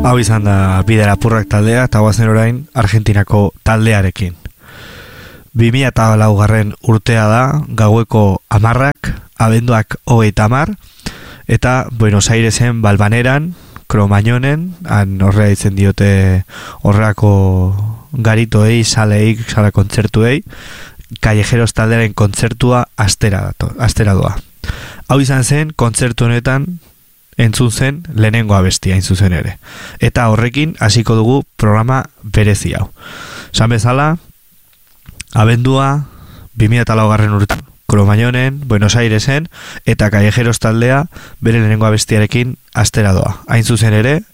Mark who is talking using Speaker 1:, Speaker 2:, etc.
Speaker 1: Hau izan da Bide Lapurrak taldea eta guazen orain Argentinako taldearekin. 2004 urtea da, gaueko 10, abenduak 30, eta Buenos Airesen Balbaneran, Cromañonen, horrea ditzen diote horreako garitoei, sala kontzertuei, Callejeros taldearen kontzertua astera doa. Hau izan zen, kontzertu honetan entzun zen lehenengo abestia hain zuzen ere. Eta horrekin hasiko dugu programa berezi hau. Esan bezala, abendua 2004 urte Cromañonen, Buenos Airesen eta Callejeros taldea bere lehenengo abestiarekin astera doa. Hain zuzen ere,